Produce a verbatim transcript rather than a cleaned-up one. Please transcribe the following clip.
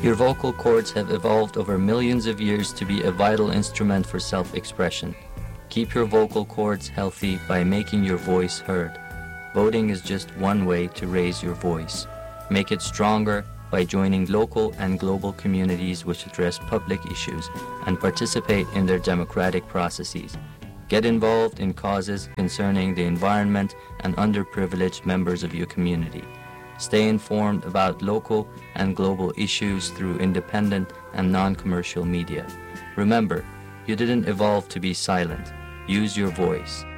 Your vocal cords have evolved over millions of years to be a vital instrument for self-expression. Keep your vocal cords healthy by making your voice heard. Voting is just one way to raise your voice. Make it stronger by joining local and global communities which address public issues and participate in their democratic processes. Get involved in causes concerning the environment and underprivileged members of your community. Stay informed about local and global issues through independent and non-commercial media. Remember, you didn't evolve to be silent. Use your voice.